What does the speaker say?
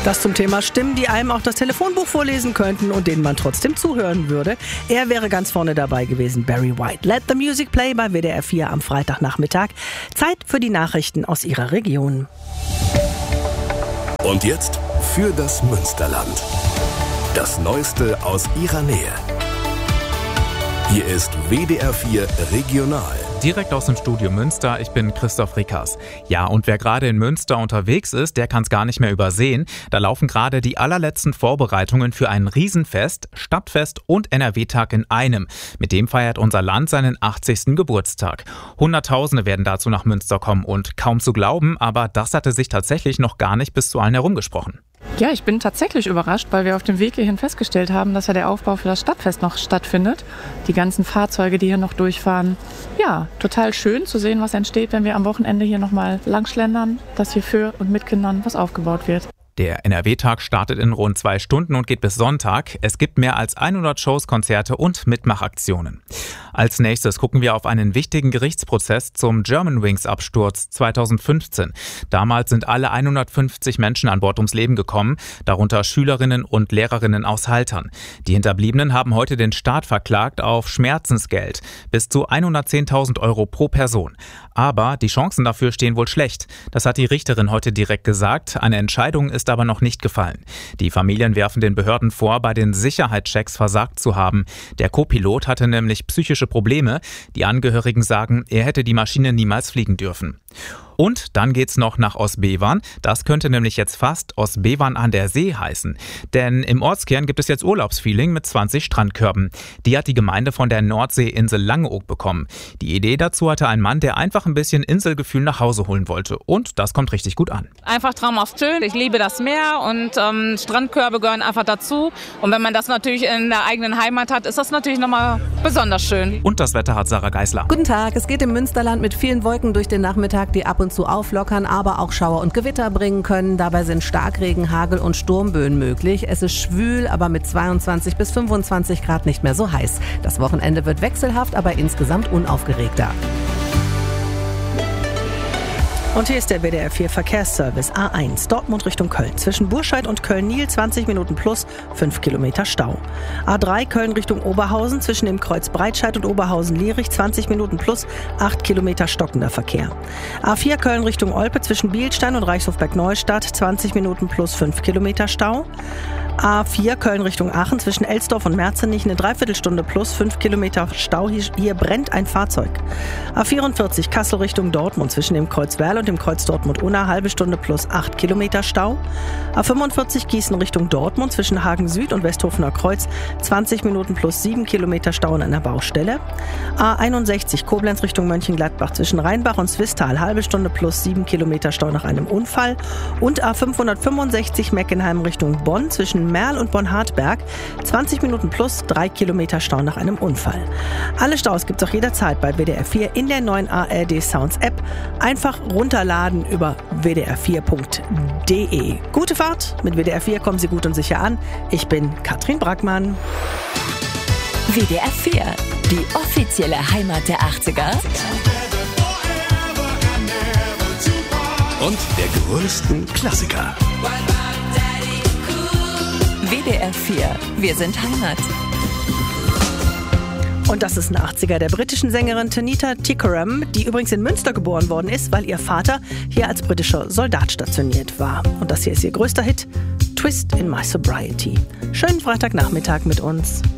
Das zum Thema Stimmen, die einem auch das Telefonbuch vorlesen könnten und denen man trotzdem zuhören würde. Er wäre ganz vorne dabei gewesen, Barry White. Let the Music Play bei WDR 4 am Freitagnachmittag. Zeit für die Nachrichten aus Ihrer Region. Und jetzt für das Münsterland. Das Neueste aus Ihrer Nähe. Hier ist WDR 4 Regional. Direkt aus dem Studio Münster, ich bin Christoph Rickers. Ja, und wer gerade in Münster unterwegs ist, der kann es gar nicht mehr übersehen. Da laufen gerade die allerletzten Vorbereitungen für ein Riesenfest, Stadtfest und NRW-Tag in einem. Mit dem feiert unser Land seinen 80. Geburtstag. Hunderttausende werden dazu nach Münster kommen und kaum zu glauben, aber das hatte sich tatsächlich noch gar nicht bis zu allen herumgesprochen. Ja, ich bin tatsächlich überrascht, weil wir auf dem Weg hierhin festgestellt haben, dass ja der Aufbau für das Stadtfest noch stattfindet. Die ganzen Fahrzeuge, die hier noch durchfahren. Ja, total schön zu sehen, was entsteht, wenn wir am Wochenende hier nochmal langschlendern, dass hier für und mit Kindern was aufgebaut wird. Der NRW-Tag startet in rund 2 Stunden und geht bis Sonntag. Es gibt mehr als 100 Shows, Konzerte und Mitmachaktionen. Als nächstes gucken wir auf einen wichtigen Gerichtsprozess zum Germanwings-Absturz 2015. Damals sind alle 150 Menschen an Bord ums Leben gekommen, darunter Schülerinnen und Lehrerinnen aus Haltern. Die Hinterbliebenen haben heute den Staat verklagt auf Schmerzensgeld, bis zu 110.000 Euro pro Person. Aber die Chancen dafür stehen wohl schlecht. Das hat die Richterin heute direkt gesagt. Eine Entscheidung ist aber noch nicht gefallen. Die Familien werfen den Behörden vor, bei den Sicherheitschecks versagt zu haben. Der Co-Pilot hatte nämlich psychische Probleme. Die Angehörigen sagen, er hätte die Maschine niemals fliegen dürfen. Und dann geht's noch nach Ostbevern. Das könnte nämlich jetzt fast Ostbevern an der See heißen. Denn im Ortskern gibt es jetzt Urlaubsfeeling mit 20 Strandkörben. Die hat die Gemeinde von der Nordseeinsel Langeoog bekommen. Die Idee dazu hatte ein Mann, der einfach ein bisschen Inselgefühl nach Hause holen wollte. Und das kommt richtig gut an. Einfach traumhaft schön. Ich liebe das Meer und Strandkörbe gehören einfach dazu. Und wenn man das natürlich in der eigenen Heimat hat, ist das natürlich nochmal besonders schön. Und das Wetter hat Sarah Geisler. Guten Tag, es geht im Münsterland mit vielen Wolken durch den Nachmittag, die ab und zu auflockern, aber auch Schauer und Gewitter bringen können. Dabei sind Starkregen, Hagel und Sturmböen möglich. Es ist schwül, aber mit 22 bis 25 Grad nicht mehr so heiß. Das Wochenende wird wechselhaft, aber insgesamt unaufgeregter. Und hier ist der WDR 4 Verkehrsservice A1 Dortmund Richtung Köln. Zwischen Burscheid und Köln-Niel 20 Minuten plus 5 Kilometer Stau. A3 Köln Richtung Oberhausen zwischen dem Kreuz Breitscheid und Oberhausen-Lierich 20 Minuten plus 8 Kilometer stockender Verkehr. A4 Köln Richtung Olpe zwischen Bielstein und Reichshofberg-Neustadt 20 Minuten plus 5 Kilometer Stau. A4 Köln Richtung Aachen zwischen Elsdorf und Merzenich eine Dreiviertelstunde plus 5 Kilometer Stau. Hier brennt ein Fahrzeug. A44 Kassel Richtung Dortmund zwischen dem Kreuz Werl und dem Kreuz Dortmund-Unna halbe Stunde plus 8 Kilometer Stau. A45 Gießen Richtung Dortmund zwischen Hagen Süd und Westhofener Kreuz 20 Minuten plus 7 Kilometer Stau an einer Baustelle. A61 Koblenz Richtung Mönchengladbach zwischen Rheinbach und Swisttal halbe Stunde plus 7 Kilometer Stau nach einem Unfall. Und A565 Meckenheim Richtung Bonn zwischen Merl und Bonn-Hartberg 20 Minuten plus 3 Kilometer Stau nach einem Unfall. Alle Staus gibt es auch jederzeit bei WDR 4 in der neuen ARD Sounds App. Einfach runterladen über wdr4.de. Gute Fahrt, mit WDR 4 kommen Sie gut und sicher an. Ich bin Katrin Brackmann. WDR 4, die offizielle Heimat der 80er. Und der größten Klassiker. WDR 4, wir sind Heimat. Und das ist ein 80er der britischen Sängerin Tanita Tikaram, die übrigens in Münster geboren worden ist, weil ihr Vater hier als britischer Soldat stationiert war. Und das hier ist ihr größter Hit, Twist in My Sobriety. Schönen Freitagnachmittag mit uns.